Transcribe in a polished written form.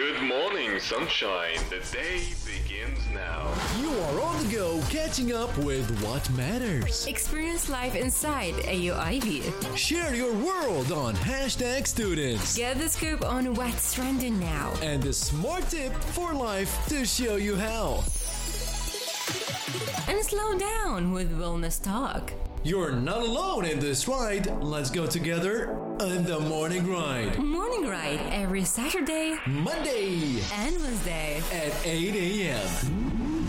Good morning, sunshine. The day begins now. You are on the go, catching up with what matters. Experience life inside AUIB. Share your world on hashtag students. Get the scoop on what's trending now. And a smart tip for life to show you how. And slow down with Wellness Talk. You're not alone in this ride. Let's go together on the Morning Ride. Morning Ride every Saturday, Monday and Wednesday at 8 a.m.